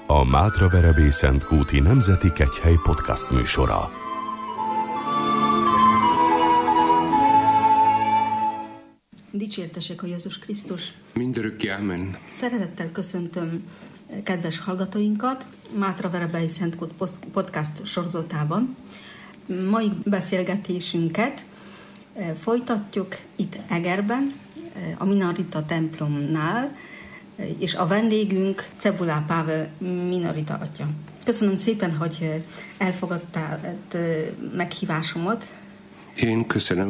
a Mátra-Verebélyszentkúti Nemzeti Kegyhely podcast műsora. Dicsértesek a Jézus Krisztus! Mindörökké, amen. Szeretettel köszöntöm kedves hallgatóinkat Mátra-Verebélyszentkút podcast sorozatában. Mai beszélgetésünket folytatjuk itt Egerben, a Minorita templomnál, és a vendégünk Cebulá Pável minorita atya. Köszönöm szépen, hogy elfogadtál meghívásomat. Én köszönöm.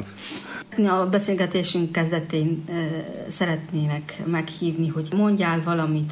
A beszélgetésünk kezdetén szeretnének meghívni, hogy mondjál valamit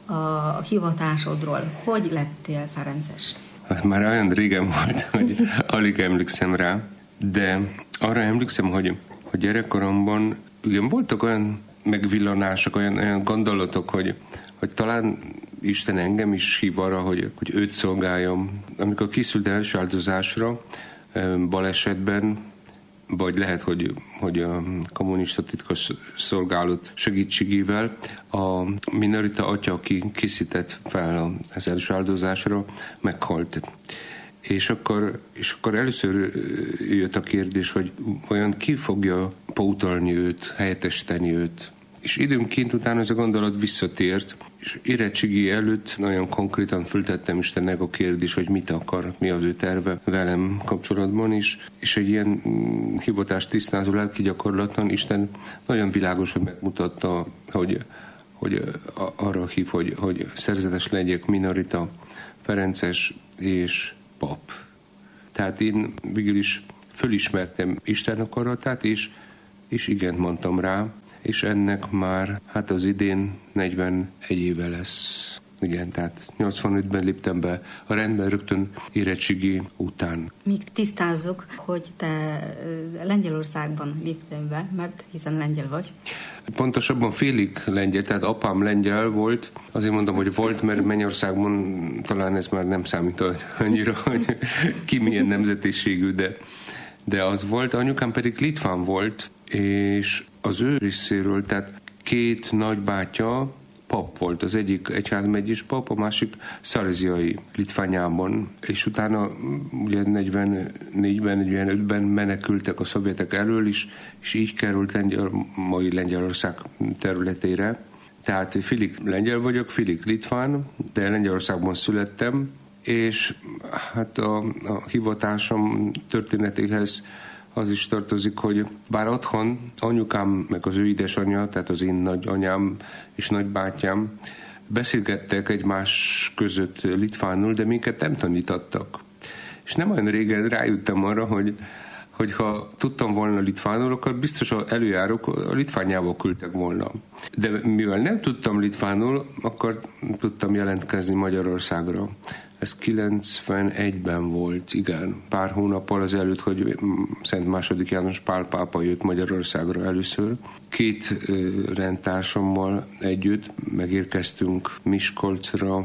a hivatásodról. Hogy lettél ferences? Már olyan régen volt, hogy alig emlékszem rá, de arra emlékszem, hogy gyerekkoromban igen, voltak olyan megvillanások, olyan gondolatok, hogy talán Isten engem is hív arra, hogy őt szolgáljam. Amikor készült első áldozásra, balesetben, vagy lehet, hogy a kommunista titkos szolgálat segítségével a minorita atya, aki készített fel az első áldozásra, meghalt. És akkor először jött a kérdés, hogy vajon ki fogja pótolni őt, helyettesíteni őt. És időnként utána ez a gondolat visszatért, és érettségi előtt nagyon konkrétan föltettem Istennek a kérdés, hogy mit akar, mi az ő terve velem kapcsolatban is. És egy ilyen hivatást tisztázó lelki gyakorlaton Isten nagyon világosan megmutatta, hogy arra hív, hogy szerzetes legyek, minorita, ferences és pap. Tehát én végül is fölismertem Isten akaratát, és igent mondtam rá, és ennek már az idén 41 éve lesz. Igen, tehát 85-ben léptem be a rendben rögtön érettségi után. Még tisztázzuk, hogy te Lengyelországban léptél be, mert hiszen lengyel vagy. Pontosabban félig lengyel, tehát apám lengyel volt. Azért mondom, hogy volt, mert Mennyországban talán ez már nem számít annyira, hogy ki milyen nemzetiségű, de az volt. Anyukám pedig litván volt, és az ő részéről, tehát két nagybátya pap volt. Az egyik egyházmegyés pap, a másik szaléziai Litvániában, és utána ugye 44-ben, 45-ben menekültek a szovjetek elől is, és így került mai Lengyelország területére. Tehát félig lengyel vagyok, félig litván, de Lengyelországban születtem, és a hivatásom történetéhez az is tartozik, hogy bár otthon anyukám, meg az ő édesanyja, tehát az én nagyanyám és nagybátyám beszélgettek egymás között litvánul, de minket nem tanítottak. És nem olyan régen rájöttem arra, hogy ha tudtam volna litvánul, akkor biztos előjárók a Litvániába küldtek volna. De mivel nem tudtam litvánul, akkor tudtam jelentkezni Magyarországra. Ez 91-ben volt, igen, pár hónappal azelőtt, hogy Szent II. János Pál pápa jött Magyarországra először. Két rendtársammal együtt megérkeztünk Miskolcra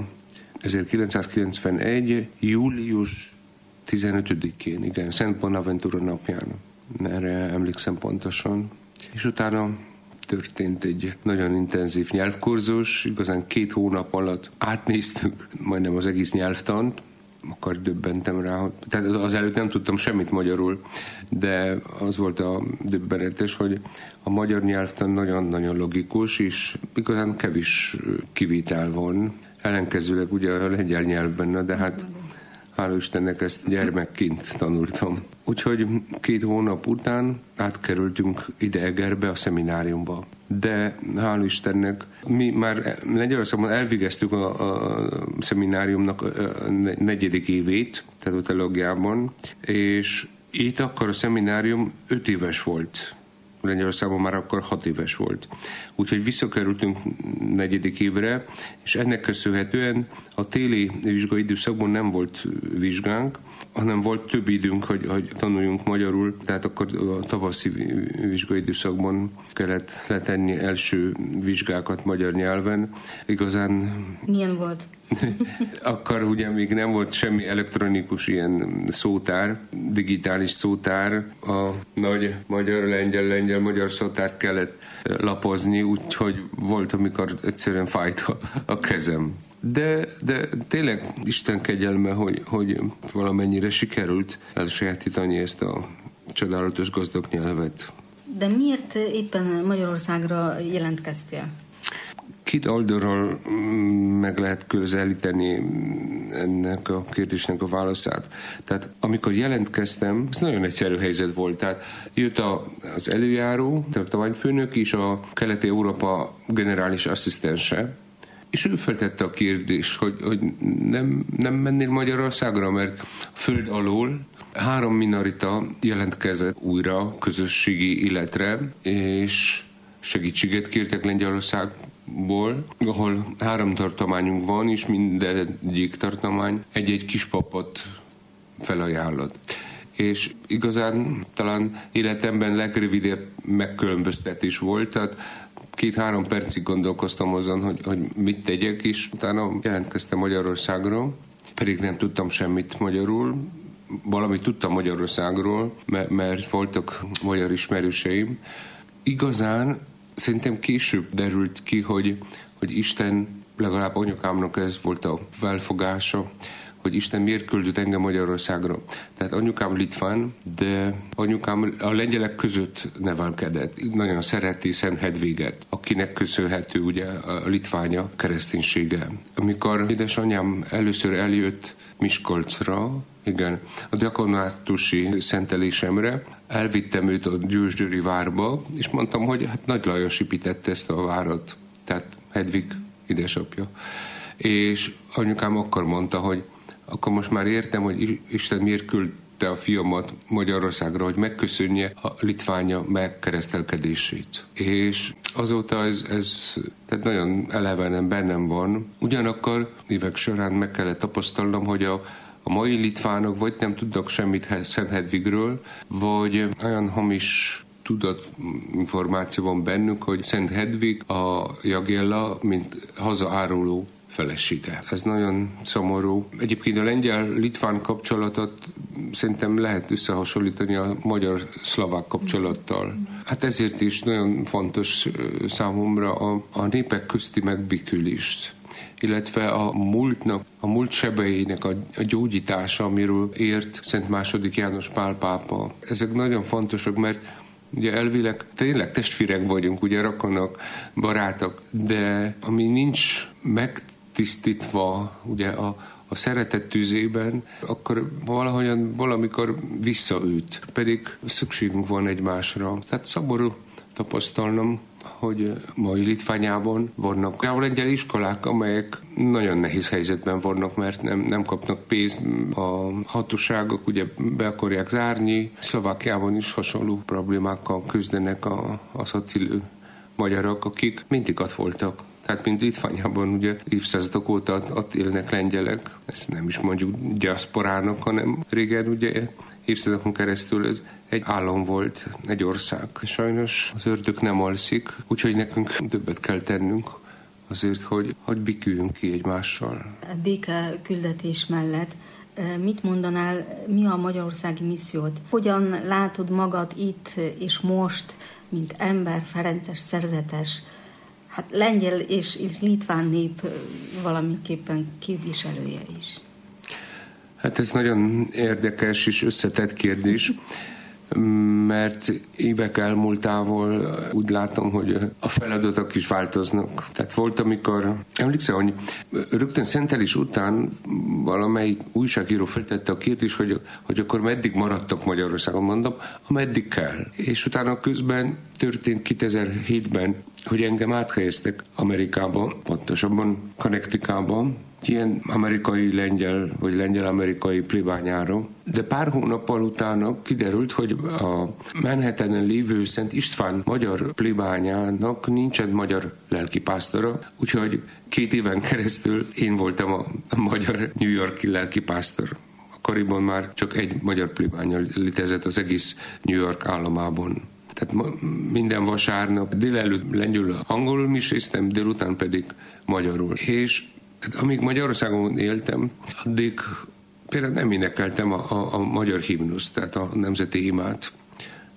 1991. július 15-én, igen, Szent Bonaventura napján. Erre emlékszem pontosan. És utána történt egy nagyon intenzív nyelvkurzus, igazán 2 hónap alatt átnéztük majdnem az egész nyelvtant, akkor döbbentem rá, tehát azelőtt nem tudtam semmit magyarul, de az volt a döbbenetes, hogy a magyar nyelvtan nagyon-nagyon logikus, és igazán kevés kivétel van. Ellenkezőleg ugye a lengyel nyelvben, de hála Istennek ezt gyermekként tanultam. Úgyhogy 2 hónap után átkerültünk ide Egerbe, a szemináriumba. De hála Istennek mi már Lengyelországban elvégeztük a szemináriumnak a 4. évét, tehát a teológiában, és itt akkor a szeminárium 5 éves volt. Lengyelországban már akkor 6 éves volt. Úgyhogy visszakerültünk 4. évre, és ennek köszönhetően a téli vizsgai időszakban nem volt vizsgánk, hanem volt több időnk, hogy tanuljunk magyarul, tehát akkor a tavaszi vizsgai időszakban kellett letenni első vizsgákat magyar nyelven. Igazán... Milyen volt? Akkor ugye még nem volt semmi elektronikus ilyen szótár, digitális szótár. A nagy magyar szótárt kellett lapozni, úgyhogy volt, amikor egyszerűen fájt a kezem. De tényleg Isten kegyelme, hogy valamennyire sikerült elsajátítani ezt a csodálatos gazdag nyelvet. De miért éppen Magyarországra jelentkeztél? Két oldalról meg lehet közelíteni ennek a kérdésnek a válaszát. Tehát amikor jelentkeztem, ez nagyon egyszerű helyzet volt. Tehát jött az előjáró, tartományfőnök és a Keleti-Európa generális asszisztense, és ő feltette a kérdést, hogy nem mennél Magyarországra, mert a föld alól 3 minorita jelentkezett újra közösségi életre, és segítséget kértek Lengyelországból, ahol 3 tartományunk van, és mindegyik tartomány egy-egy kis papot felajánlott. És igazán talán életemben legrövidebb megkülönböztetés volt, tehát 2-3 percig gondolkoztam azon, hogy mit tegyek, és utána jelentkeztem Magyarországra, pedig nem tudtam semmit magyarul. Valamit tudtam Magyarországról, mert voltak magyar ismerőseim. Igazán szerintem később derült ki, hogy Isten, legalább anyukámnak ez volt a felfogása, hogy Isten miért küldött engem Magyarországra. Tehát anyukám litván, de anyukám a lengyelek között nevelkedett. Nagyon szereti Szent Hedviget, akinek köszönhető ugye a litványa kereszténysége. Amikor édesanyám először eljött Miskolcra, igen, a diakonátusi szentelésemre, elvittem őt a Győzsgyőri várba, és mondtam, hogy hát Nagy Lajos építette ezt a várat, tehát Hedvig édesapja. És anyukám akkor mondta, hogy akkor most már értem, hogy Isten miért küldte a fiamat Magyarországra, hogy megköszönje a litványa megkeresztelkedését. És azóta ez tehát nagyon elevenen bennem van. Ugyanakkor évek során meg kellett tapasztalnom, hogy a mai litvánok vagy nem tudnak semmit Szent Hedvigről, vagy olyan hamis tudatinformáció van bennük, hogy Szent Hedvig a Jagella, mint hazaáruló felesége. Ez nagyon szomorú. Egyébként a lengyel-litván kapcsolatot szerintem lehet összehasonlítani a magyar-szlovák kapcsolattal. Hát ezért is nagyon fontos számomra a népek közti megbékülést, illetve a múlt sebeinek a gyógyítása, amiről ért Szent II. János Pál pápa. Ezek nagyon fontosak, mert ugye elvileg tényleg testvérek vagyunk, ugye rokonok, barátok, de ami nincs megtisztítva ugye a szeretet tüzében, akkor valamikor visszaüt. Pedig szükségünk van egymásra. Tehát szomorú tapasztalnom, hogy mai Litványában vannak lengyel iskolák, amelyek nagyon nehéz helyzetben vannak, mert nem kapnak pénzt. A hatóságok ugye be akarják zárni. Szlovákiában is hasonló problémákkal küzdenek az ott élő magyarok, akik mindig ott voltak. Tehát mint Litványában ugye évszázadok óta ott élnek lengyelek. Ezt nem is mondjuk diaszporának, hanem régen ugye évszázadokon keresztül ez egy állam volt, egy ország. Sajnos az ördög nem alszik, úgyhogy nekünk többet kell tennünk azért, hogy béküljünk ki egymással. A béke küldetés mellett mit mondanál, mi a magyarországi missziót? Hogyan látod magad itt és most, mint ember, ferences, szerzetes, hát lengyel és litván nép valamiképpen képviselője is? Hát ez nagyon érdekes és összetett kérdés, mert évek elmúltával úgy látom, hogy a feladatok is változnak. Tehát volt, amikor, emlékszem, hogy rögtön szentelés után valamelyik újságíró feltette a kérdést, hogy akkor meddig maradtak Magyarországon, mondom, ameddig kell. És utána közben történt 2007-ben, hogy engem áthelyeztek Amerikába, pontosabban Connecticutába, ilyen amerikai-lengyel, vagy lengyel-amerikai plébányára. De pár hónappal utána kiderült, hogy a Manhattanen lévő Szent István magyar plébányának nincsen magyar lelkipásztora, úgyhogy 2 éven keresztül én voltam a magyar New York-i lelkipásztor. Akkoriban már csak egy magyar plébánya létezett az egész New York államában. Tehát minden vasárnap délelőtt lengyelül, angolul miséztem, délután pedig magyarul. És amíg Magyarországon éltem, addig például nem énekeltem a magyar himnuszt, tehát a nemzeti imát.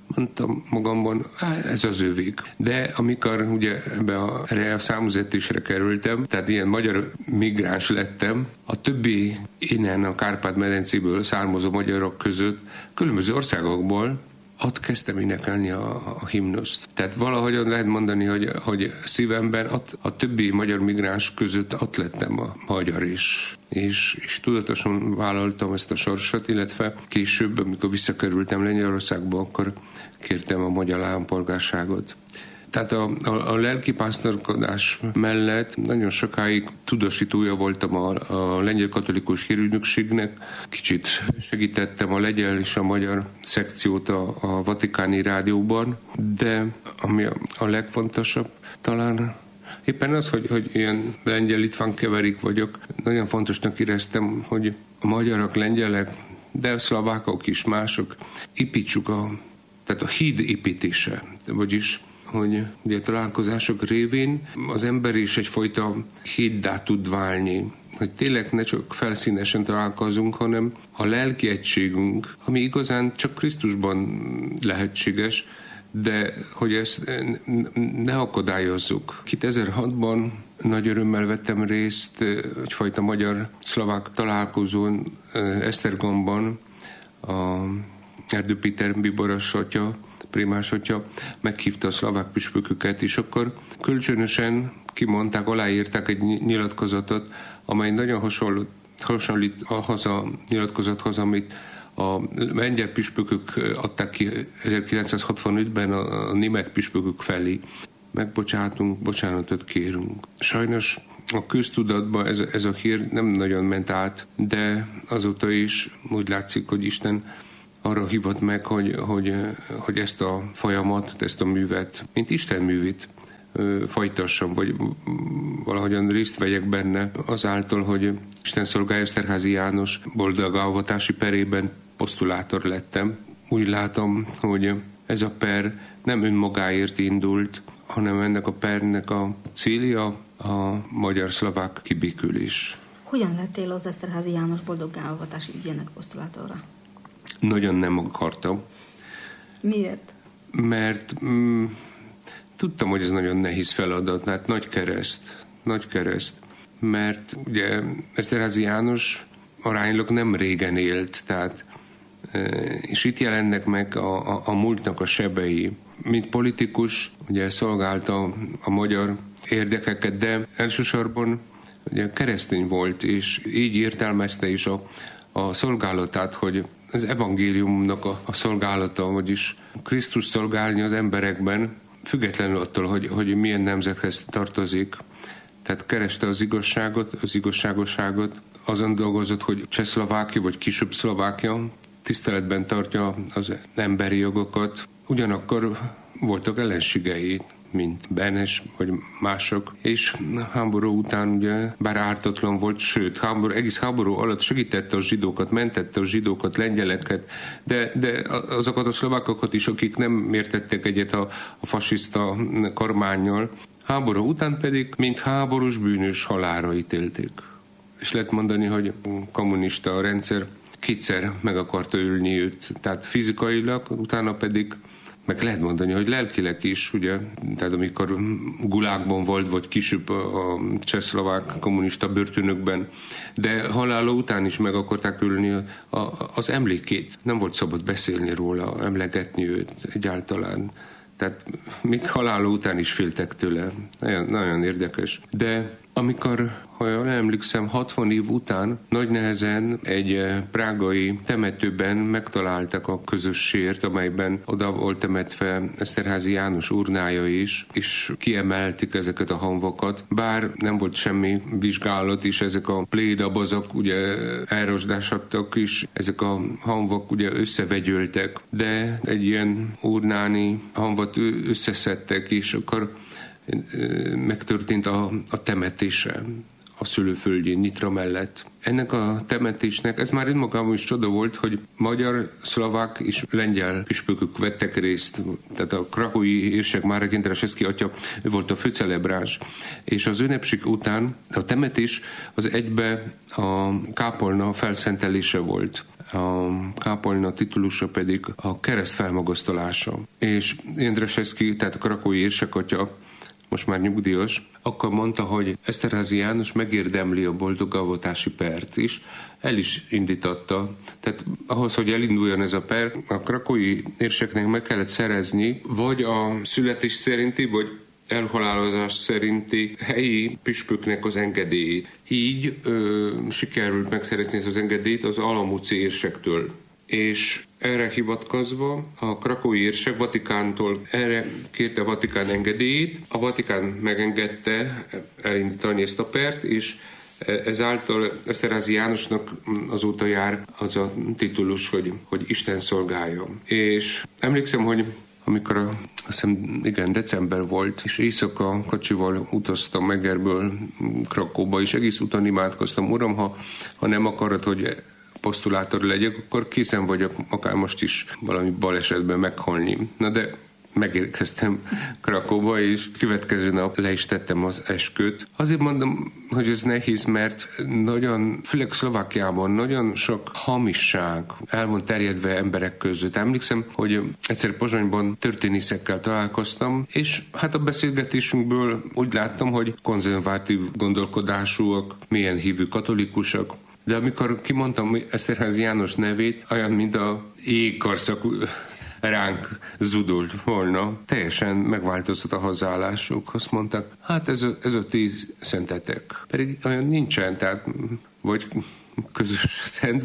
mondtam magamban, ez az övék. De amikor ugye erre a számüzetésre kerültem, tehát ilyen magyar migráns lettem, a többi innen a Kárpát-medencéből származó magyarok között, különböző országokból, ott kezdtem énekelni a himnuszt. Tehát valahogyan lehet mondani, hogy szívemben a többi magyar migráns között ott lettem a magyar is. És tudatosan vállaltam ezt a sorsot, illetve később, amikor visszakerültem Lengyelországba, akkor kértem a magyar állampolgárságot. Tehát a lelkipásztorkodás mellett nagyon sokáig tudósítója voltam a lengyel katolikus hírügynökségnek. Kicsit segítettem a lengyel és a magyar szekciót a Vatikáni Rádióban, de ami a legfontosabb talán éppen az, hogy ilyen lengyel-litván keverik vagyok. Nagyon fontosnak éreztem, hogy a magyarok, lengyelek, de a szlovákok is, mások építsük tehát a híd építése, vagyis hogy ugye a találkozások révén az ember is egyfajta híddá tud válni. Hogy tényleg ne csak felszínesen találkozunk, hanem a lelki egységünk, ami igazán csak Krisztusban lehetséges, de hogy ezt ne akadályozzuk. 2006-ban nagy örömmel vettem részt egyfajta magyar-szlovák találkozón Esztergomban, a Erdő Péter Bíboros atya, Prémás atya meghívta a szlovák püspököket, és akkor kölcsönösen kimondták, aláírták egy nyilatkozatot, amely nagyon hasonlít ahhoz a nyilatkozathoz, amit a lengyel püspökök adták ki 1965-ben a német püspökök felé. Megbocsátunk, bocsánatot kérünk. Sajnos a köztudatban ez a hír nem nagyon ment át, de azóta is úgy látszik, hogy Isten arra hívott meg, hogy ezt a folyamat, ezt a művet, mint Isten művét folytassam, vagy valahogyan részt vegyek benne azáltal, hogy Isten szolgája Eszterházy János boldogavatási perében posztulátor lettem. Úgy látom, hogy ez a per nem önmagáért indult, hanem ennek a pernek a célja a magyar-szlovák kibékülés. Hogyan lettél az Eszterházy János boldogavatási ügyének posztulátora? Nagyon nem akartam. Miért? Mert tudtam, hogy ez nagyon nehéz feladat, hát nagy kereszt. Mert ugye Eszterházy János aránylag nem régen élt, tehát és itt jelennek meg a múltnak a sebei. Mint politikus ugye szolgálta a magyar érdekeket, de elsősorban ugye keresztény volt, és így értelmezte is a szolgálatát, hogy az evangéliumnak a szolgálata, vagyis Krisztus szolgálni az emberekben, függetlenül attól, hogy milyen nemzethez tartozik. Tehát kereste az igazságot, az igazságosságot, azon dolgozott, hogy Csehszlovákia vagy később Szlovákia tiszteletben tartja az emberi jogokat. Ugyanakkor voltak ellenségei, mint Benes vagy mások, és háború után ugye bár ártatlan volt, sőt, egész háború alatt segítette a zsidókat, mentette a zsidókat, lengyeleket, de azokat a szlovákokat is, akik nem értettek egyet a fasiszta kormánnyal, háború után pedig mint háborús bűnös halálra ítélték. És lehet mondani, hogy a kommunista rendszer kétszer meg akarta ölni őt, tehát fizikailag, utána pedig meg lehet mondani, hogy lelkileg is, ugye, tehát amikor gulágban volt, vagy később a csehszlovák kommunista börtönökben, de halála után is meg akarták ölni az emlékét. Nem volt szabad beszélni róla, emlegetni őt egyáltalán. Tehát még halála után is féltek tőle. Nagyon, nagyon érdekes. De amikor, ha jól emlékszem, 60 év után nagy nehezen egy prágai temetőben megtaláltak a közös sért, amelyben oda volt temetve Eszterházy János urnája is, és kiemelték ezeket a hamvakat. Bár nem volt semmi vizsgálat is, ezek a plédabozok ugye elrosdásodtak is, ezek a hamvak ugye összevegyültek, de egy ilyen urnáni hamvat összeszedtek, és akkor megtörtént a temetése a szülőföldjén, Nyitra mellett. Ennek a temetésnek, ez már önmagában is csoda volt, hogy magyar, szlovák és lengyel püspökök vettek részt. Tehát a krakói érsek Márek Jendráseszky atya volt a főcelebráns. És az ünnepség után a temetés az egybe a kápolna felszentelése volt. a kápolna titulusa pedig a kereszt felmagasztalása. És Jędraszewski, tehát a krakói érsekatya, most már nyugdíjas, akkor mondta, hogy Eszterházy János megérdemli a boldogavatási pert is, el is indította. Tehát ahhoz, hogy elinduljon ez a per, a krakói érseknek meg kellett szerezni, vagy a születés szerinti, vagy elhalálozás szerinti helyi püspöknek az engedélyét. Így sikerült megszerezni ezt az engedélyt az alamúci érsektől. És erre hivatkozva a krakói érsek Vatikántól erre kérte a Vatikán engedélyét, a Vatikán megengedte elindítani ezt a pert, és ezáltal Eszterházy Jánosnak azóta jár az a titulus, hogy Isten szolgálja. És emlékszem, hogy amikor azt hiszem, igen, december volt, és éjszaka kocsival utaztam Megerből Krakóba, és egész úton imádkoztam, Uram, ha nem akarod, hogy posztulátor legyek, akkor készen vagyok akár most is valami balesetben meghalni. Na de megérkeztem Krakóba, és következő nap le is tettem az esküt. Azért mondom, hogy ez nehéz, mert nagyon, főleg Szlovákiában nagyon sok hamisság el van terjedve emberek között. Emlékszem, hogy egyszer Pozsonyban történészekkel találkoztam, és hát a beszélgetésünkből úgy láttam, hogy konzervatív gondolkodásúak, mélyen hívő katolikusok, de amikor kimondtam Eszterházy János nevét, olyan, mint a jégkarszak ránk zudult volna. Teljesen megváltozott a hozzáállásuk. Azt mondták, hát ez a 10 szentetek. Pedig olyan nincsen, tehát vagy közös szent,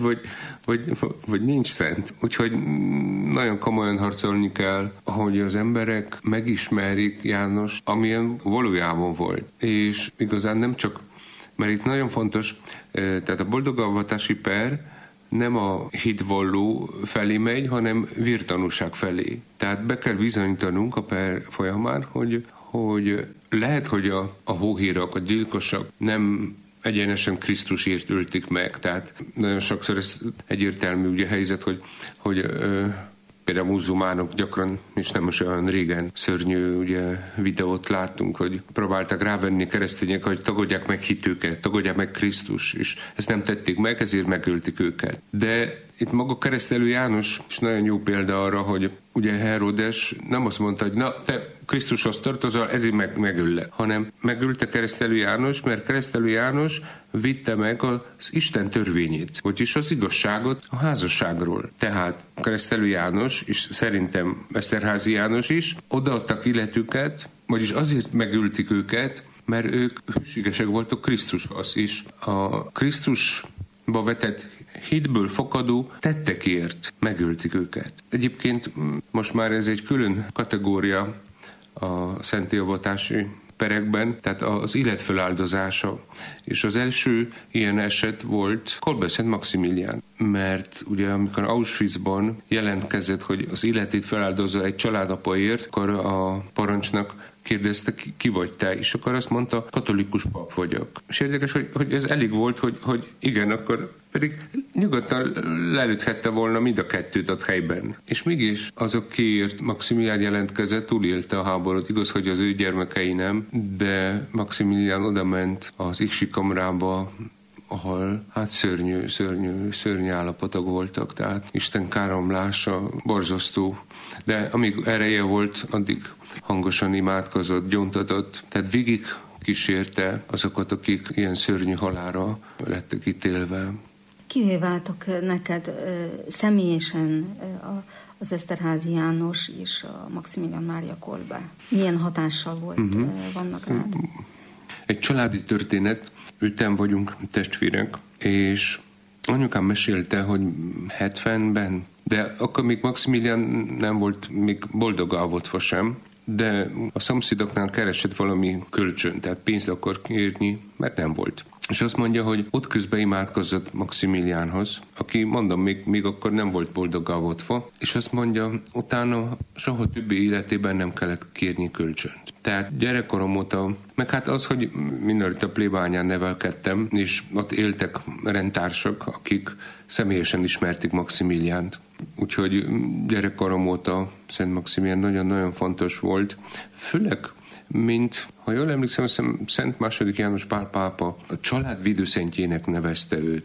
vagy nincs szent. Úgyhogy nagyon komolyan harcolni kell, hogy az emberek megismerik János, amilyen valójában volt. És igazán nem csak, mert itt nagyon fontos, tehát a boldogavatási per nem a hitvalló felé megy, hanem vértanúság felé. Tehát be kell bizonyítanunk a per folyamán, hogy lehet, hogy a hóhérak, a gyilkosok nem egyenesen Krisztusért ölték meg. Tehát nagyon sokszor ez egyértelmű ugye helyzet, hogy például muzulmánok gyakran, és nem most olyan régen szörnyű ugye, videót láttunk, hogy próbálták rávenni keresztények, hogy tagadják meg hitüket, tagadják meg Krisztus, és ezt nem tették meg, ezért megölték őket. De itt maga Keresztelő János is nagyon jó példa arra, hogy ugye Herodes nem azt mondta, hogy na, te Krisztushoz tartozol, ezért megölle, hanem megölte Keresztelő János, mert Keresztelő János vitte meg az Isten törvényét, vagyis az igazságot a házasságról. Tehát Keresztelő János, és szerintem Eszterházy János is odaadtak életüket, vagyis azért megölték őket, mert ők hűségesek voltak Krisztushoz is. A Krisztusba vetett hitből fakadó tettekért megölték őket. Egyébként most már ez egy külön kategória a szentélyavatási perekben, tehát az élet feláldozása. És az első ilyen eset volt Kolbe Szent Maximilián, mert ugye amikor Auschwitzban jelentkezett, hogy az életét feláldozza egy családapaért, akkor a parancsnak kérdezte, ki vagy te, és akkor azt mondta, katolikus pap vagyok. És érdekes, hogy ez elég volt, hogy igen, akkor pedig nyugodtan lelőthette volna mind a kettőt ott helyben. És mégis azok, kiért Maximilián jelentkezett, túlélte a háborút. Igaz, hogy az ő gyermekei nem, de Maximilián odament az iksi kamrába, ahol hát szörnyű állapotok voltak, tehát Isten káromlása borzasztó. De amíg ereje volt, addig hangosan imádkozott, gyóntatott, tehát végig kísérte azokat, akik ilyen szörnyű halálra lettek ítélve. Kivé váltak neked személyesen az Eszterházy János és a Maximilián Mária Kolbe? Milyen hatással vannak rád? Egy családi történet, öten vagyunk testvérek, és anyukám mesélte, hogy 70-ben, de akkor még Maximilián nem volt még boldogálvotva sem, de a szomszédoknál keresett valami kölcsön, tehát pénzt akar kérni, mert nem volt. És azt mondja, hogy ott közben imádkozott Maximiliánhoz, aki, mondom, még akkor nem volt boldogálvotva, és azt mondja, utána soha többi életében nem kellett kérni kölcsönt. Tehát gyerekkorom óta, meg hát az, hogy mindenütt a plébányán nevelkedtem, és ott éltek rendtársak, akik személyesen ismerték Maximiliánt. Úgyhogy gyerekkorom óta Szent Maximilián nagyon-nagyon fontos volt, főleg mint, ha jól emlékszem, Szent II. János Pál pápa a család védőszentjének nevezte őt.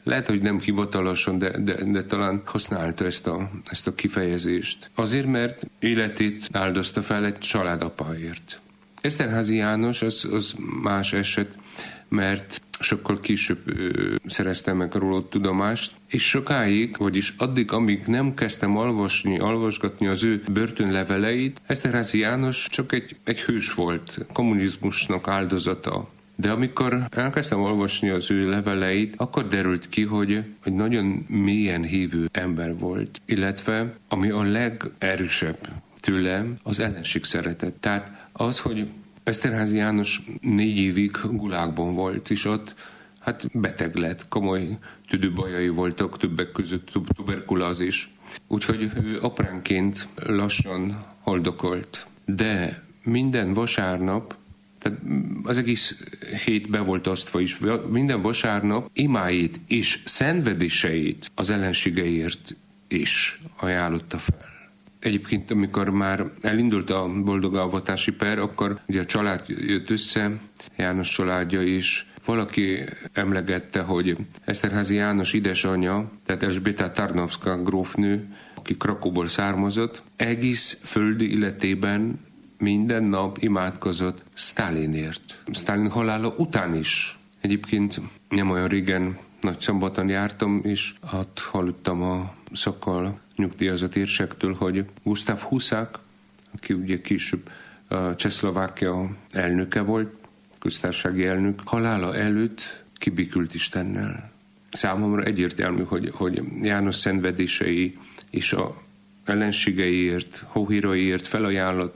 Lehet, hogy nem hivatalosan, de talán használta ezt a kifejezést. Azért, mert életét áldozta fel egy családapáért. Eszterházy János az más eset, mert sokkal később szereztem meg róla tudomást, és sokáig, vagyis addig, amíg nem kezdtem olvasgatni az ő börtönleveleit, Eszterházy János csak egy hős volt, kommunizmusnak áldozata. De amikor elkezdtem olvasni az ő leveleit, akkor derült ki, hogy nagyon mélyen hívő ember volt, illetve ami a legerősebb tőle, az ellenség szeretet. Tehát az, hogy Eszterházy János 4 évig gulágban volt, és ott beteg lett, komoly tüdőbajai voltak, többek között tuberkulózis. Úgyhogy ő apránként lassan haldokolt. De minden vasárnap, tehát az egész hét be volt osztva is, minden vasárnap imáit és szenvedéseit az ellenségeiért is ajánlotta fel. Egyébként, amikor már elindult a boldogavatási per, akkor ugye a család jött össze, János családja is. Valaki emlegette, hogy Eszterházy János édesanyja, tehát Elzsbieta Tarnowska grófnő, aki Krakóból származott, egész földi életében minden nap imádkozott Sztálinért. Sztálin halála után is. Egyébként nem olyan régen Nagyszombaton jártam, és ott hallottam a szakkal nyugdíjazott érsektől, hogy Gustav Huszák, aki ugye később a Csehszlovákia elnöke volt, köztársasági elnök, halála előtt kibékült Istennel. Számomra egyértelmű, hogy János szenvedései és a ellenségeiért, hóhíraiért felajánlott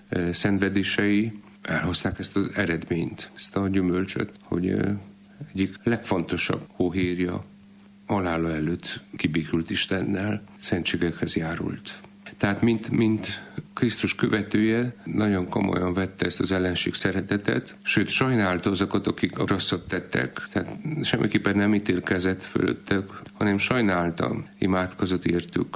szenvedései elhozták ezt az eredményt, ezt a gyümölcsöt, hogy egyik legfontosabb hóhírja halála előtt kibékült Istennel, szentségekhez járult. Tehát mint Krisztus követője nagyon komolyan vette ezt az ellenség szeretetet, sőt sajnálta azokat, akik rosszat tettek. Tehát semmiképpen nem ítélkezett fölöttük, hanem sajnálta, imádkozott értük.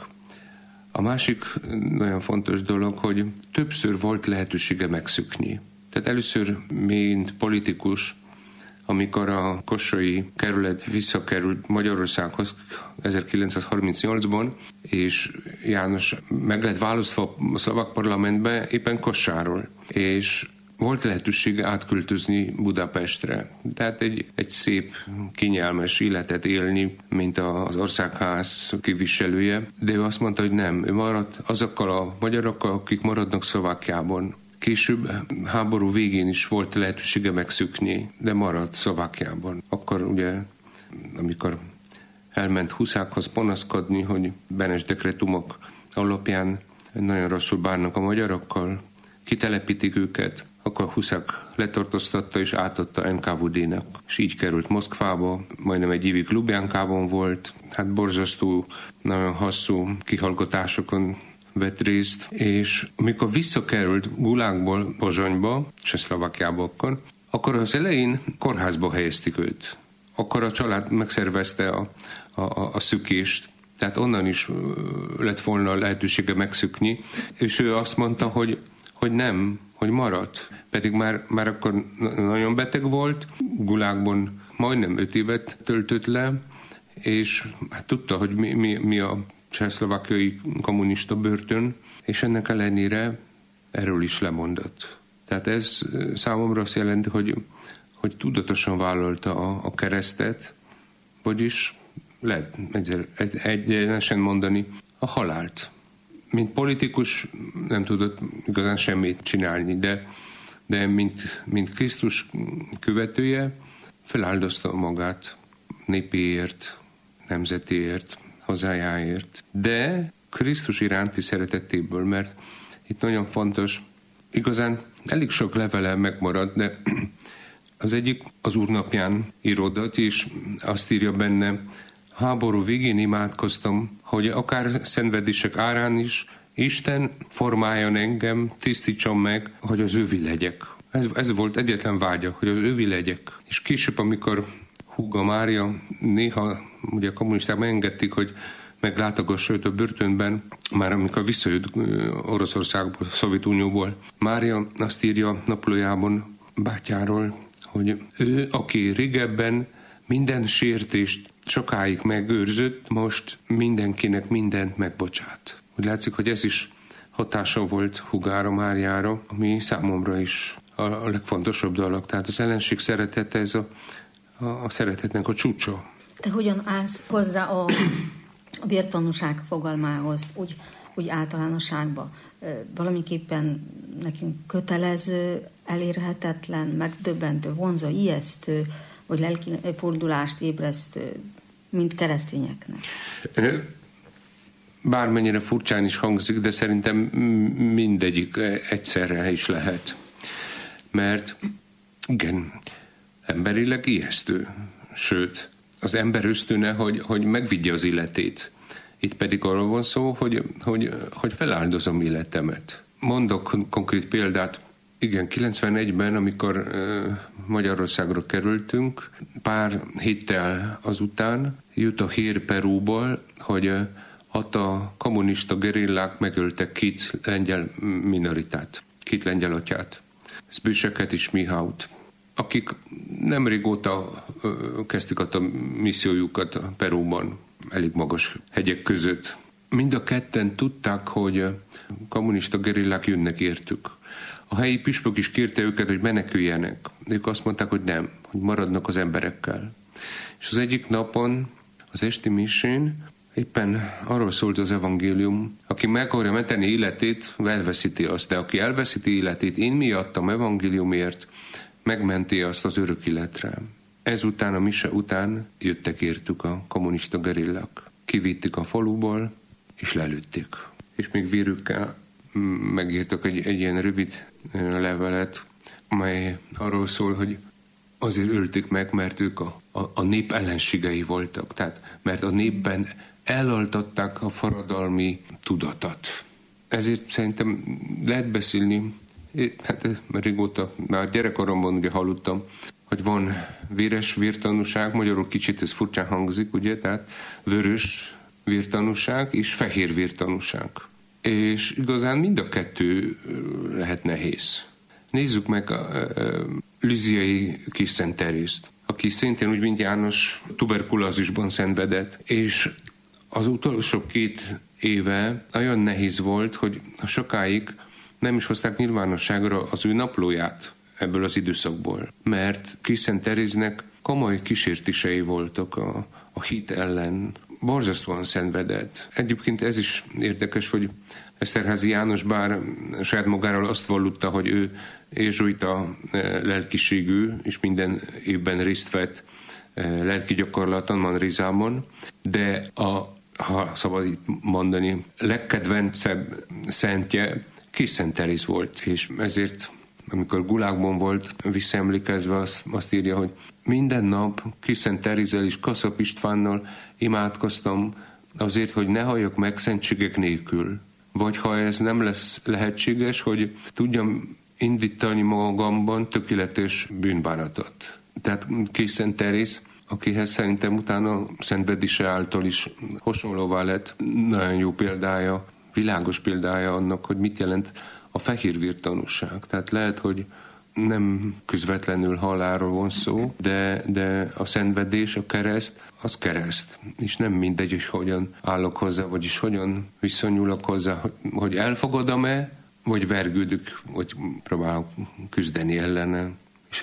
A másik nagyon fontos dolog, hogy többször volt lehetősége megszökni. Tehát először, mint politikus, amikor a Kossai kerület visszakerült Magyarországhoz 1938-ban, és János meg lett választva a szlovák parlamentbe éppen Kossáról, és volt lehetősége átköltözni Budapestre. Tehát egy szép, kényelmes életet élni, mint az országház képviselője, de ő azt mondta, hogy nem, ő maradt azokkal a magyarokkal, akik maradnak Szlovákiában. Később háború végén is volt lehetősége megszökni, de maradt Szlovákiában. Akkor ugye, amikor elment Huszákhoz panaszkodni, hogy Benes dekretumok alapján nagyon rosszul bánnak a magyarokkal, kitelepítik őket, akkor Huszák letartóztatta és átadta NKVD-nek. És így került Moszkvába, majdnem egy évig Lubjánkában volt, borzasztó, nagyon hosszú kihallgatásokon vett részt, és amikor visszakerült Gulágból Pozsonyba, Csehszlovákiába akkor az elején kórházba helyezték őt. Akkor a család megszervezte a szökést, tehát onnan is lett volna lehetősége megszökni, és ő azt mondta, hogy nem, hogy maradt. Pedig már akkor nagyon beteg volt, Gulágban majdnem 5 évet töltött le, és tudta, hogy mi a csehszlovákiai kommunista börtön, és ennek ellenére erről is lemondott. Tehát ez számomra azt jelenti, hogy tudatosan vállalta a keresztet, vagyis lehet egyenesen mondani a halált. Mint politikus nem tudott igazán semmit csinálni, de mint Krisztus követője feláldozta magát népéért, nemzetéért, hazájáért, de Krisztus iránti szeretetéből, mert itt nagyon fontos, igazán elég sok levele megmaradt, de az egyik az Úr napján íródott, és azt írja benne, háború végén imádkoztam, hogy akár szenvedések árán is Isten formáljon engem, tisztítson meg, hogy az övi legyek. Ez volt egyetlen vágya, hogy az övi legyek. És később, amikor húga Mária, néha ugye a kommunisták megengedték, hogy meglátogassa őt a börtönben, már amikor visszajött Oroszországból, Szovjetunióból. Mária azt írja naplójában bátyáról, hogy ő, aki régebben minden sértést sokáig megőrzött, most mindenkinek mindent megbocsát. Úgy látszik, hogy ez is hatása volt Hugára Máriára, ami számomra is a legfontosabb dolog. Tehát az ellenség szeretete, ez a szeretetnek a csúcsa. Te hogyan állsz hozzá a vértanúság fogalmához, úgy általánosságban? Valamiképpen nekünk kötelező, elérhetetlen, megdöbbentő, vonzó, ijesztő, vagy lelki fordulást ébresztő, mint keresztényeknek? Bármennyire furcsán is hangzik, de szerintem mindegyik egyszerre is lehet. Mert igen, emberileg ijesztő. Sőt, az ember ösztöne, hogy megvigye az életét. Itt pedig arról van szó, hogy feláldozom életemet. Mondok konkrét példát. Igen, 91-ben, amikor Magyarországra kerültünk, pár héttel azután jött a hír Perúból, hogy a kommunista gerillák megöltek 2 lengyel minoritát, 2 lengyel atyát, Zbyseket és Mihaut, akik nem régóta kezdték a missziójukat Perúban, elég magas hegyek között. Mind a ketten tudták, hogy kommunista gerillák jönnek értük. A helyi püspök is kérte őket, hogy meneküljenek. Ők azt mondták, hogy nem, hogy maradnak az emberekkel. És az egyik napon, az esti misén, éppen arról szólt az evangélium, aki meg akarja menteni életét, elveszíti azt, de aki elveszíti életét, én miattam evangéliumért, megmenti azt az örök életre. Ezután, a mise után jöttek értük a kommunista gerillák. Kivitték a faluból, és lelőtték. És még vérükkel megírtak egy ilyen rövid levelet, amely arról szól, hogy azért ölték meg, mert ők a nép ellenségei voltak. Tehát, mert a népben elaltatták a forradalmi tudatot. Ezért szerintem lehet beszélni, hát régóta, már gyerekkoromban ugye hallottam, hogy van véres vértanúság, magyarul kicsit ez furcsán hangzik, ugye, tehát vörös vértanúság és fehér vértanúság. És igazán mind a kettő lehet nehéz. Nézzük meg a lüziai kis Szent Terészt, aki szintén úgy, mint János, tuberkulózisban szenvedett, és az utolsó 2 éve nagyon nehéz volt, hogy sokáig nem is hozták nyilvánosságra az ő naplóját ebből az időszakból, mert kis Szent Teréznek komoly kísértései voltak a hit ellen, borzasztóan szenvedett. Egyébként ez is érdekes, hogy Eszterházy János bár saját magáról azt vallotta, hogy ő jezsuita lelkiségű, és minden évben részt vett lelki gyakorlaton Manrézában, de ha szabad itt mondani, legkedvencebb szentje kis Szent Teréz volt, és ezért amikor Gulágban volt, visszaemlékezve azt írja, hogy minden nap kis Szent Terézzel és Kaszap Istvánnal imádkoztam azért, hogy ne halljak meg szentségek nélkül. Vagy ha ez nem lesz lehetséges, hogy tudjam indítani magamban tökéletes bűnbánatot. Tehát kis Szent Teréz, akihez szerintem utána szenvedése által is hasonlóvá lett, nagyon jó példája, világos példája annak, hogy mit jelent a fehér vértanúság. Tehát lehet, hogy nem közvetlenül halálról van szó, de a szenvedés, a kereszt, az kereszt. És nem mindegy, hogy hogyan állok hozzá, vagyis hogyan viszonyulok hozzá, hogy elfogadom-e, vagy vergődök, vagy próbálok küzdeni ellene. És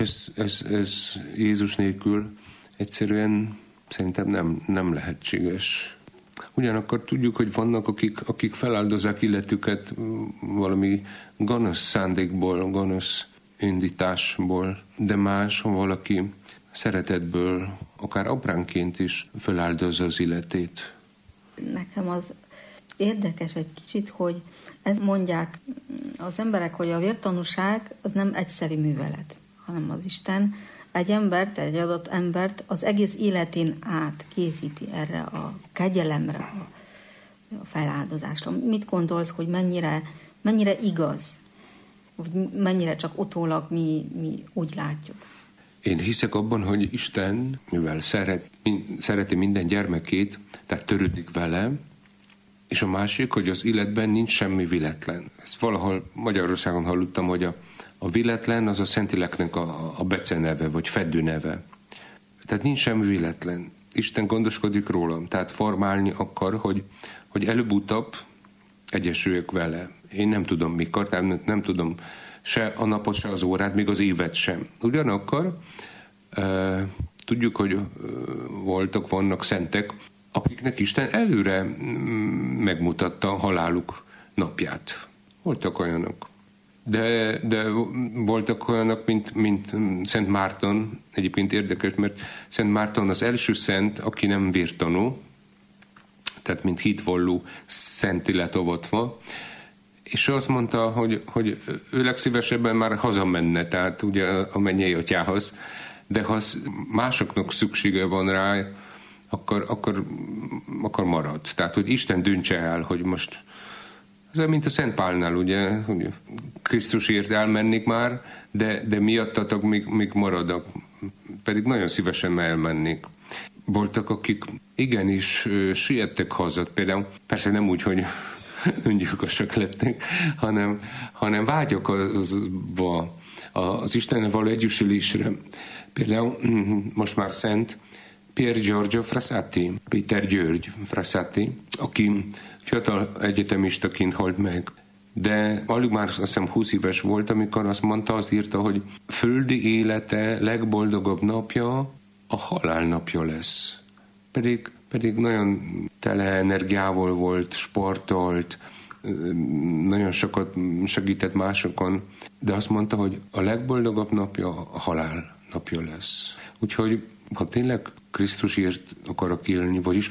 ez Jézus nélkül egyszerűen szerintem nem lehetséges. Ugyanakkor tudjuk, hogy vannak, akik feláldozzák életüket valami gonosz szándékból, gonosz indításból, de más, ha valaki szeretetből, akár apránként is feláldozza az életét. Nekem az érdekes egy kicsit, hogy ezt mondják az emberek, hogy a vértanúság az nem egyszeri művelet, hanem az Isten egy adott embert az egész életén át készíti erre a kegyelemre, a feláldozásra. Mit gondolsz, hogy mennyire igaz, vagy mennyire csak utólag mi úgy látjuk? Én hiszek abban, hogy Isten, mivel szereti minden gyermekét, tehát törődik vele, és a másik, hogy az életben nincs semmi véletlen. Ezt valahol Magyarországon hallottam, hogy a véletlen az a Szentléleknek a beceneve, vagy fedőneve. Tehát nincs semmi véletlen. Isten gondoskodik rólam, tehát formálni akar, hogy előbb-utóbb egyesüljek vele. Én nem tudom mikor, tehát nem tudom se a napot, se az órát, még az évet sem. Ugyanakkor tudjuk, hogy vannak szentek, akiknek Isten előre megmutatta a haláluk napját. Voltak olyanok. De voltak olyanok, mint Szent Márton. Egyébként érdekes, mert Szent Márton az első szent, aki nem vértanú, tehát mint hitvalló szent illet avatva, és azt mondta, hogy ő legszívesebben már hazamenne, tehát ugye a mennyei atyához, de ha másoknak szüksége van rá, akkor marad. Tehát, hogy Isten döntse el, hogy most ez mint a Szent Pálnál, ugye, hogy Krisztusért elmennék már, de miattatok még maradok, pedig nagyon szívesen elmennék. Voltak, akik igenis siettek haza, például persze nem úgy, hogy öngyilkosak lettek, hanem vágyok az Istennel való együttélésre. Például most már szent Pier Giorgio Frassati, Péter György Frassati, aki fiatal egyetemistaként halt meg. De alig már azt hiszem 20 éves volt, amikor azt írta, hogy földi élete legboldogabb napja a halálnapja lesz. Pedig nagyon tele energiával volt, sportolt, nagyon sokat segített másokon, de azt mondta, hogy a legboldogabb napja a halál napja lesz. Úgyhogy ha tényleg Krisztusért akarok élni, vagyis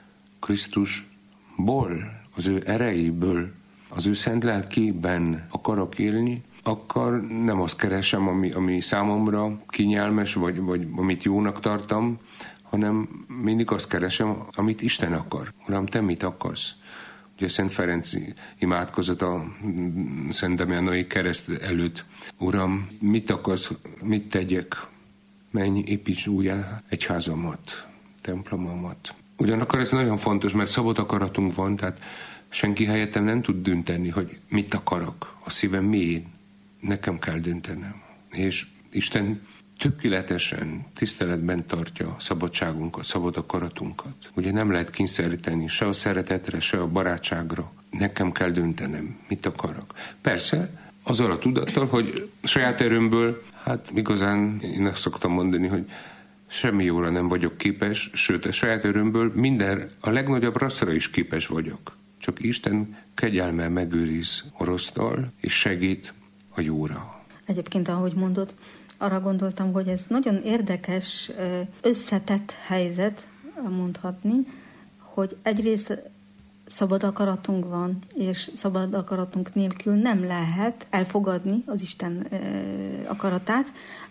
Krisztusból, az ő erejéből, az ő szent lelkében akarok élni, akkor nem azt keresem, ami számomra kényelmes, vagy amit jónak tartom, hanem mindig azt keresem, amit Isten akar. Uram, te mit akarsz? Ugye Szent Ferenc imádkozott a Szent Damianói kereszt előtt. Uram, mit akarsz, mit tegyek? Menj, építs újjá egyházamat, templomomat. Ugyanakkor ez nagyon fontos, mert szabad akaratunk van, tehát senki helyettem nem tud dönteni, hogy mit akarok. A szívem miért? Nekem kell döntenem. És Isten tökéletesen tiszteletben tartja a szabadságunkat, szabad akaratunkat. Ugye nem lehet kényszeríteni se a szeretetre, se a barátságra. Nekem kell döntenem, mit akarok. Persze, azzal a tudattal, hogy saját erőmből, hát igazán én azt szoktam mondani, hogy semmi jóra nem vagyok képes, sőt, a saját erőmből a legnagyobb rosszra is képes vagyok. Csak Isten kegyelme megőriz a rossztól, és segít a jóra. Egyébként, ahogy mondod, arra gondoltam, hogy ez nagyon érdekes, összetett helyzet, mondhatni, hogy egyrészt szabad akaratunk van, és szabad akaratunk nélkül nem lehet elfogadni az Isten akaratát,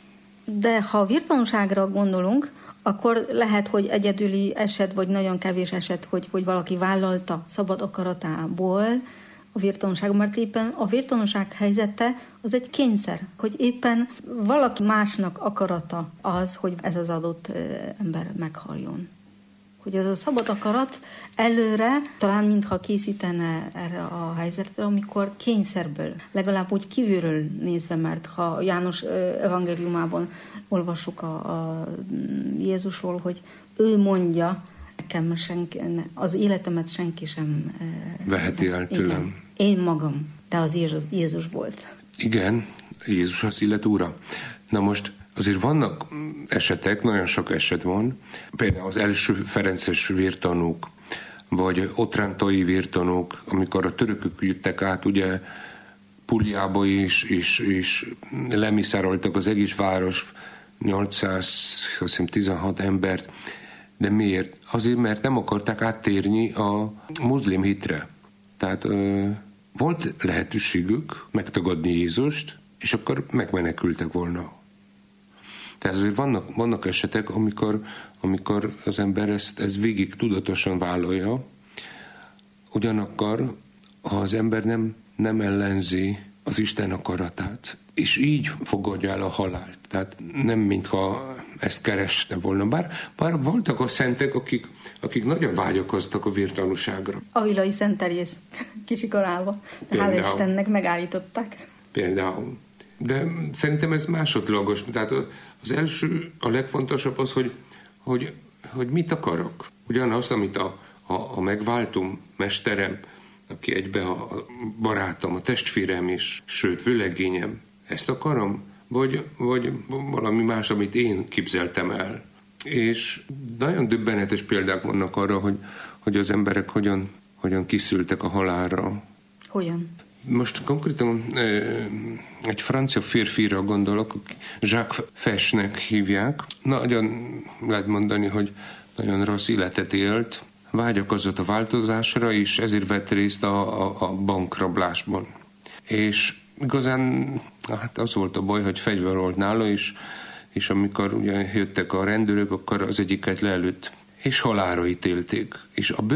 de ha virtanúságra gondolunk, akkor lehet, hogy egyedüli eset, vagy nagyon kevés eset, hogy valaki vállalta szabad akaratából a virtanúság, mert éppen a virtanúság helyzete az egy kényszer, hogy éppen valaki másnak akarata az, hogy ez az adott ember meghaljon. Hogy ez a szabad akarat előre talán mintha készítene erre a helyzetre, amikor kényszerből, legalább úgy kívülről nézve, mert ha János evangéliumában olvassuk a Jézusról, hogy ő mondja, nekem az életemet senki sem veheti el tőlem. Én magam, de az Jézus volt. Igen, Jézus az élet úra. Na most azért vannak esetek, nagyon sok eset van, például az első ferences vértanúk, vagy otrántai vértanúk, amikor a törökök jöttek át, ugye Puljába és lemészároltak az egész város, 816 embert. De miért? Azért, mert nem akarták áttérni a muszlim hitre. Tehát volt lehetőségük megtagadni Jézust, és akkor megmenekültek volna. Tehát azért vannak esetek, amikor az ember ezt végig tudatosan vállalja, ugyanakkor, ha az ember nem ellenzi az Isten akaratát, és így fogadja el a halált. Tehát nem mintha ezt kereste volna. Bár voltak a szentek, akik nagyon vágyakoztak a vértanúságra. Avilai Szent Teréz Kicsikarálva. Hála Istennek megállították. Például. De szerintem ez másodlagos. Tehát az első, a legfontosabb az, hogy hogy mit akarok. Ugyanazt, amit a megváltom, mesterem, aki egybe a barátom, a testvérem is, sőt, vőlegényem, ezt akarom? Vagy valami más, amit én képzeltem el. És nagyon döbbenetes példák vannak arra, hogy az emberek hogyan készültek a halálra. Hogyan? Most konkrétan egy francia férfira gondolok, Jacques Fesnek hívják. Nagyon lehet mondani, hogy nagyon rossz életet élt, vágyakozott a változásra, és ezért vett részt a bankrablásban. És igazán hát az volt a baj, hogy fegyver volt nála, és amikor ugye jöttek a rendőrök, akkor az egyiket lelőtt, és halálra ítélték. És a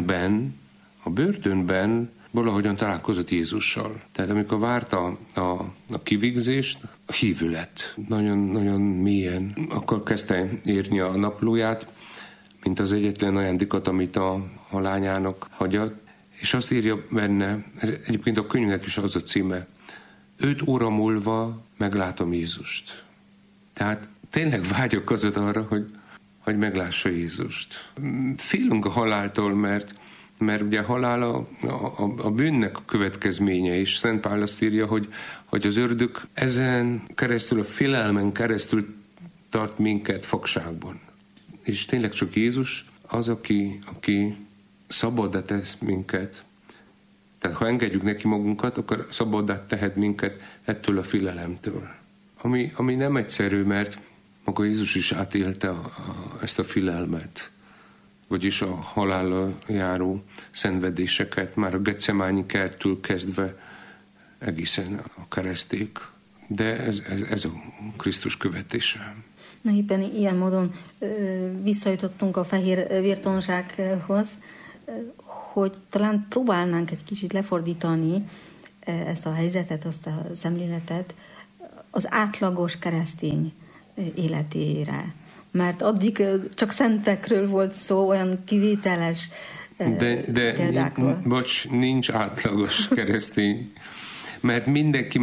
börtönben valahogyan találkozott Jézussal. Tehát amikor várta a kivégzést, hívő lett. Nagyon mélyen. Akkor kezdte írni a naplóját, mint az egyetlen ajándékot, amit a lányának hagyott. És azt írja benne, ez egyébként a könyvnek is az a címe, 5 óra múlva meglátom Jézust. Tehát tényleg vágyakozott arra, hogy meglássa Jézust. Félünk a haláltól, mert ugye a halál a bűnnek a következménye is. Szent Pál azt írja, hogy az ördög ezen keresztül, a félelmen keresztül tart minket fogságban. És tényleg csak Jézus az, aki szabaddá tesz minket. Tehát ha engedjük neki magunkat, akkor szabaddá tehet minket ettől a félelemtől. Ami nem egyszerű, mert maga Jézus is átélte ezt a félelmet, vagyis a halállal járó szenvedéseket, már a Getsemáni kerttől kezdve egészen a kereszték. De ez a Krisztus követése. Na éppen ilyen módon visszajutottunk a fehér vértonzsákhoz, hogy talán próbálnánk egy kicsit lefordítani ezt a helyzetet, azt a szemléletet az átlagos keresztény életére. Mert addig csak szentekről volt szó, olyan kivételes példákról. Bocs, nincs átlagos keresztény, mert mindenki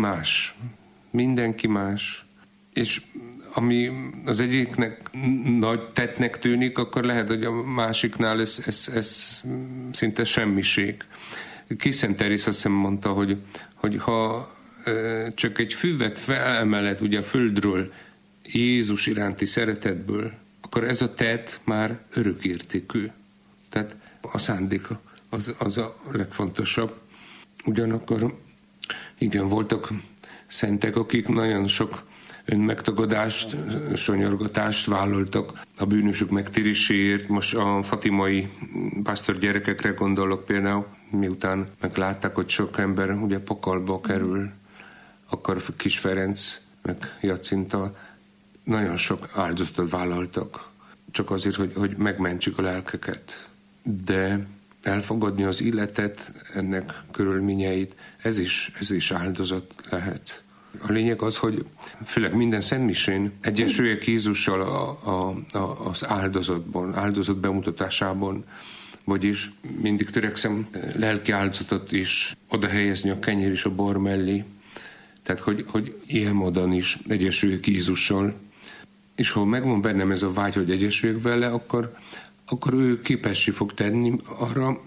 más. És ami az egyiknek nagy tettnek tűnik, akkor lehet, hogy a másiknál ez szinte semmiség. Szent Teréz azt hiszem mondta, hogy ha csak egy füvet felemelet ugye a földről Jézus iránti szeretetből, akkor ez a tett már örökértékű. Tehát a szándéka az a legfontosabb. Ugyanakkor igen, voltak szentek, akik nagyon sok önmegtagadást, sonyorgatást vállaltak a bűnösök megtéréséért. Most a fatimai pásztor gyerekekre gondolok például, miután meglátták, hogy sok ember ugye pokolba kerül, akkor Kis Ferenc meg Jacinta nagyon sok áldozatot vállaltak, csak azért, hogy megmentsük a lelkeket. De elfogadni az életet, ennek körülményeit, ez is áldozat lehet. A lényeg az, hogy főleg minden szentmisén egyesüljek Jézussal az áldozatban, áldozat bemutatásában, vagyis mindig törekszem lelki áldozatot is oda helyezni a kenyér és a bor mellé. Tehát, hogy ilyen módon is egyesüljek Jézussal. És ha megvan bennem ez a vágy, hogy egyesüljek vele, akkor ő képessé fog tenni arra,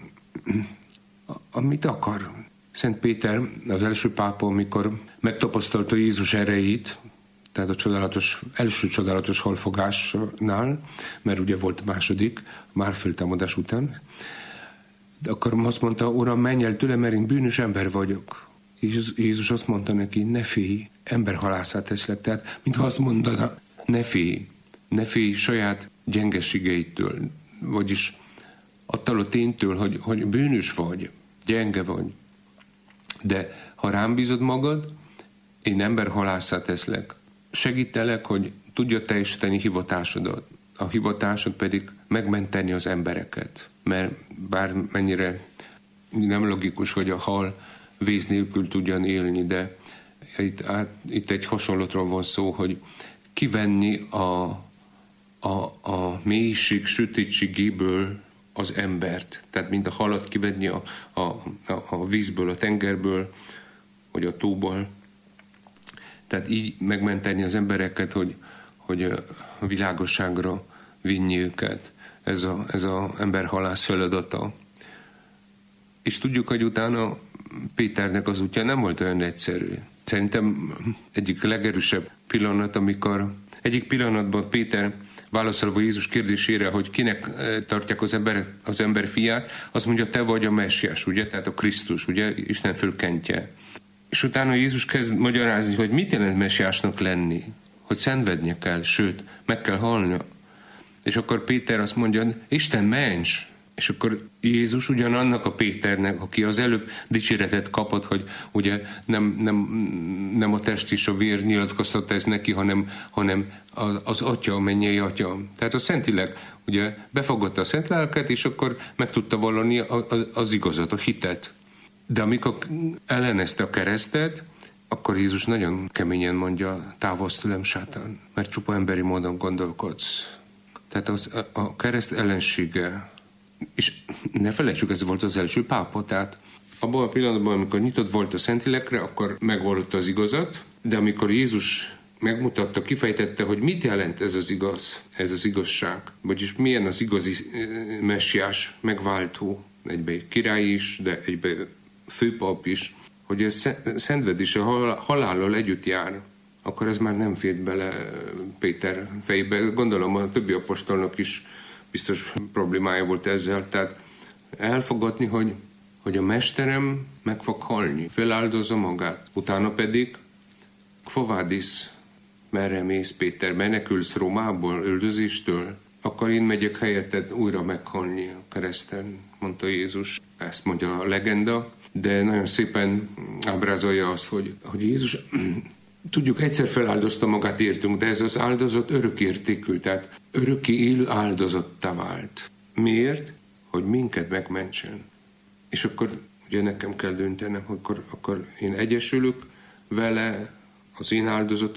amit akar. Szent Péter, az első pápa, amikor megtapasztalta Jézus erejét, tehát a első csodálatos halfogásnál, mert ugye volt a második, már föltámadás után, de akkor azt mondta, Uram, menj el tőle, mert én bűnös ember vagyok. És Jézus azt mondta neki, ne félj, emberhalászát teszlek. Tehát, mintha azt mondana, ne félj saját gyengeségeitől, vagyis attól a ténytől, hogy bűnös vagy, gyenge vagy. De ha rám bízod magad, én emberhalászát teszlek. Segítelek, hogy tudja teljesíteni hivatásodat. A hivatásod pedig megmenteni az embereket. Mert bármennyire nem logikus, hogy a hal víz nélkül tudjan élni, de itt egy hasonlatról van szó, hogy kivenni a mélység sötétségéből az embert. Tehát mint a halat kivenni a vízből, a tengerből, vagy a tóból. Tehát így megmenteni az embereket, hogy a világosságra vinni őket. Ez a emberhalász feladata. És tudjuk, hogy utána Péternek az útja nem volt olyan egyszerű. Szerintem egyik legerősebb pillanat, amikor egyik pillanatban Péter válaszolva Jézus kérdésére, hogy kinek tartják az ember fiát, azt mondja, te vagy a Messiás, ugye? Tehát a Krisztus, ugye? Isten fölkentje. És utána Jézus kezd magyarázni, hogy mit jelent Messiásnak lenni. Hogy szenvednie kell, sőt, meg kell halnia. És akkor Péter azt mondja, Isten ments! És akkor Jézus ugyanannak a Péternek, aki az előbb dicséretet kapott, hogy ugye nem a test és a vér nyilatkoztatta ez neki, hanem az Atya, a mennyei Atya. Tehát a Szentileg ugye befogadta a Szent Lelket, és akkor meg tudta vallani az igazat, a hitet. De amikor ellenezte a keresztet, akkor Jézus nagyon keményen mondja, távozz tőlem, sátán, mert csupa emberi módon gondolkodsz. Tehát a kereszt ellensége. És ne felejtsük, ez volt az első pápa, tehát abban a pillanatban, amikor nyitott volt a Szentlélekre, akkor megvallotta az igazat, de amikor Jézus megmutatta, kifejtette, hogy mit jelent ez az igaz, ez az igazság, vagyis milyen az igazi messiás, megváltó, egybe király is, de egybe főpap is, hogy ez szenvedés a halállal együtt jár, akkor ez már nem fért bele Péter fejébe. Gondolom a többi apostolnak is biztos problémája volt ezzel, tehát elfogadni, hogy a mesterem meg fog halni, feláldozza magát, utána pedig Quo vadis, merre mész, Péter, menekülsz Rómából, üldözéstől, akkor én megyek helyetted újra meghalni a kereszten, mondta Jézus. Ezt mondja a legenda, de nagyon szépen ábrázolja azt, hogy Jézus, tudjuk, egyszer feláldozta magát, értünk, de ez az áldozat örökértékű, tehát örökké élő áldozattá vált. Miért? Hogy minket megmentsen. És akkor ugye nekem kell döntenem, hogy akkor én egyesülök vele az én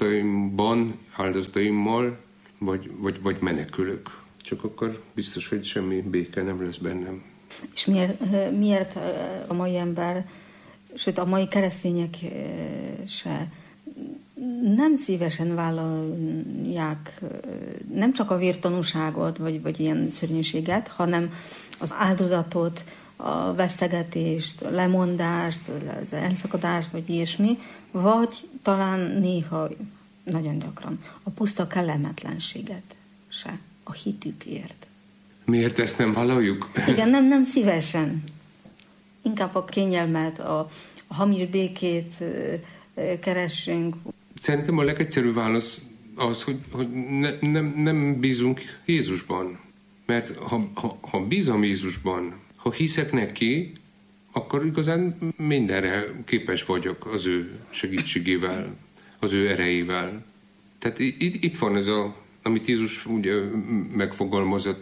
áldozataimmal, vagy menekülök. Csak akkor biztos, hogy semmi béke nem lesz bennem. És miért a mai ember, sőt a mai keresztények se nem szívesen vállalják nem csak a vértanúságot, vagy ilyen szörnyűséget, hanem az áldozatot, a vesztegetést, a lemondást, az elszakadást, vagy ilyesmi, vagy talán néha, nagyon gyakran, a puszta kellemetlenséget se, a hitükért. Miért ezt nem vállaljuk? Igen, nem szívesen. Inkább a kényelmet, a hamis békét keressünk. Szerintem a legegyszerűbb válasz az, hogy nem bízunk Jézusban. Mert ha bízom Jézusban, ha hiszek neki, akkor igazán mindenre képes vagyok az ő segítségével, az ő erejével. Tehát itt van ez amit Jézus ugye megfogalmazott.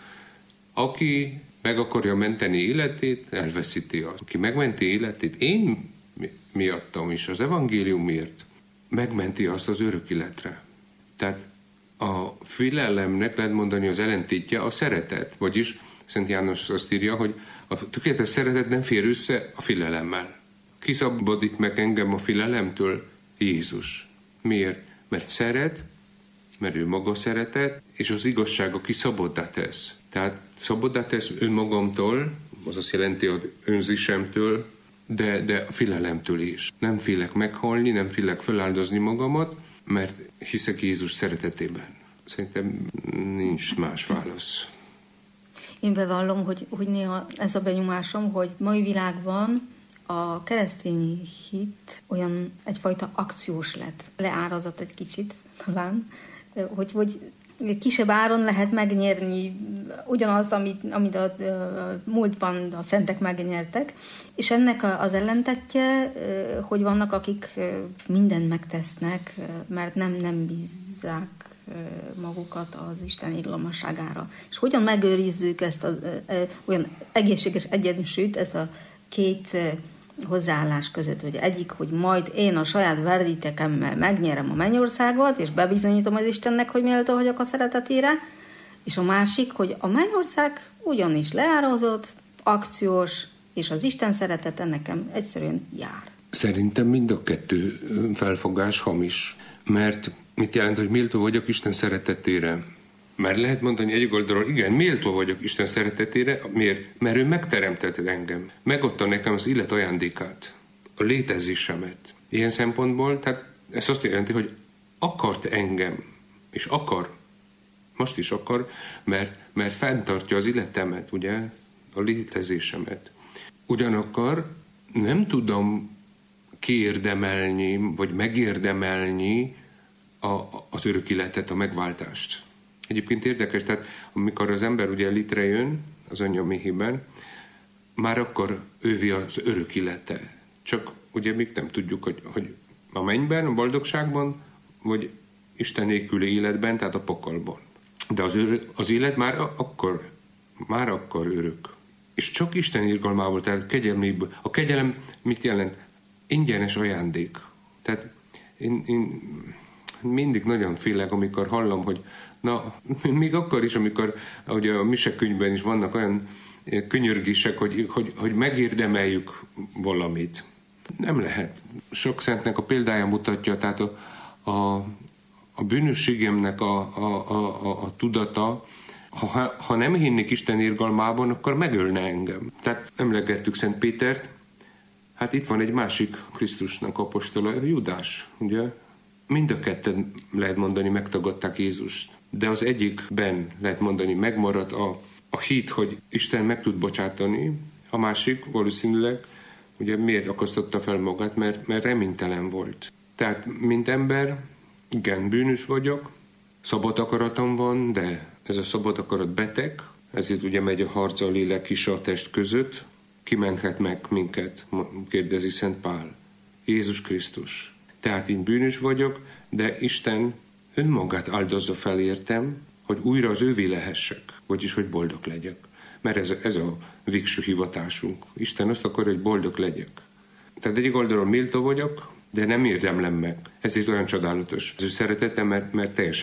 Aki meg akarja menteni életét, elveszíti azt. Aki megmenti életét, én miattam is, az evangéliumért, megmenti azt az örök életre. Tehát a félelemnek lehet mondani az ellentétje a szeretet. Vagyis Szent János azt írja, hogy a tökéletes szeretet nem fér össze a félelemmel. Ki szabadít meg engem a félelemtől? Jézus. Miért? Mert szeret, mert ő maga szeretet, és az igazság, aki szabaddá tesz. Tehát szabaddá tesz önmagamtól, az azt jelenti, hogy önzésemtől, de a félelemtől is. Nem félek meghalni, nem félek feláldozni magamat, mert hiszek Jézus szeretetében. Szerintem nincs más válasz. Én bevallom, hogy néha ez a benyomásom, hogy mai világban a keresztény hit olyan egyfajta akciós lett. Leárazott egy kicsit talán, hogy kisebb áron lehet megnyerni ugyanazt, amit a múltban a szentek megnyertek, és ennek az ellentetje, hogy vannak, akik mindent megtesznek, mert nem bízzák magukat az Isten irgalmasságára. És hogyan megőrizzük ezt az olyan egészséges egyensúlyt, ezt a két hozzáállás között, hogy egyik, hogy majd én a saját verdítekemmel megnyerem a mennyországot, és bebizonyítom az Istennek, hogy méltó vagyok a szeretetére, és a másik, hogy a mennyország ugyanis leárazott, akciós, és az Isten szeretete nekem egyszerűen jár. Szerintem mind a kettő felfogás hamis, mert mit jelent, hogy méltó vagyok Isten szeretetére? Mert lehet mondani egyik oldalról, igen, méltó vagyok Isten szeretetére. Miért? Mert ő megteremtett engem. Megadta nekem az élet ajándékát, a létezésemet. Ilyen szempontból, tehát ez azt jelenti, hogy akart engem, és akar, most is akar, mert fenntartja az életemet, ugye, a létezésemet. Ugyanakkor nem tudom kiérdemelni, vagy megérdemelni az örök életet, a megváltást. Egyébként érdekes, tehát amikor az ember ugye létrejön az anyja méhében, már akkor ővi az örök élete. Csak ugye még nem tudjuk, hogy a mennyben, a boldogságban, vagy Isten nélküli életben, tehát a pokolban. De az élet már akkor örök. És csak Isten irgalmából, tehát kegyelméből. A kegyelem mit jelent? Ingyenes ajándék. Tehát én mindig nagyon félek, amikor hallom, hogy még akkor is, amikor ugye a Mise-könyvben is vannak olyan könyörgések, hogy megérdemeljük valamit. Nem lehet. Sok szentnek a példája mutatja, tehát a bűnösségemnek a tudata, ha nem hinnék Isten irgalmában, akkor megölne engem. Tehát emlegettük Szent Pétert, hát itt van egy másik Krisztusnak apostola, Judás, ugye? Mind a ketten lehet mondani, megtagadták Jézust. De az egyikben lehet mondani, megmaradt a hit, hogy Isten meg tud bocsátani, a másik valószínűleg, ugye miért akasztotta fel magát, mert reménytelen volt. Tehát, mint ember, igen, bűnös vagyok, szabad akaratom van, de ez a szabad akarat beteg, ezért ugye megy a harc a lélek és a test között. Ki menthet meg minket, kérdezi Szent Pál. Jézus Krisztus. Tehát én bűnös vagyok, de Isten önmagát áldozza fel értem, hogy újra az ővé lehessek, vagyis hogy boldog legyek. Mert ez a végső hivatásunk. Isten azt akar, hogy boldog legyek. Tehát egyik oldalon méltó vagyok, de nem érdemlem meg. Ezért olyan csodálatos az ő szeretetem, mert teljesen